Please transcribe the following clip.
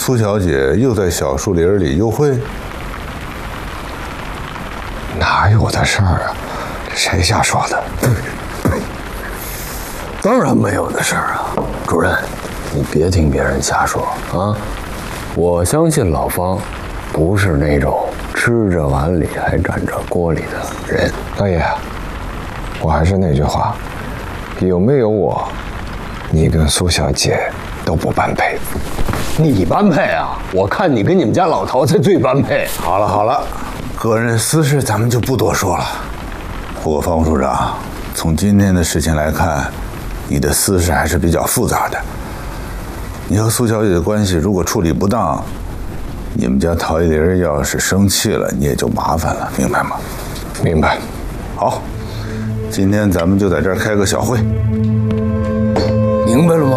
苏小姐又在小树林里幽会？ 哪有的事儿啊？谁瞎说的？ 当然没有的事儿啊，主任，你别听别人瞎说啊！我相信老方不是那种吃着碗里还沾着锅里的人。 大爷，我还是那句话，有没有我，你跟苏小姐都不般配。 你般配啊？我看你跟你们家老头才最般配。 好了好了，个人私事咱们就不多说了。不过方处长，从今天的事情来看，你的私事还是比较复杂的。你和苏小姐的关系如果处理不当，你们家陶一林要是生气了，你也就麻烦了，明白吗？ 明白。 好，今天咱们就在这儿开个小会。 明白了吗？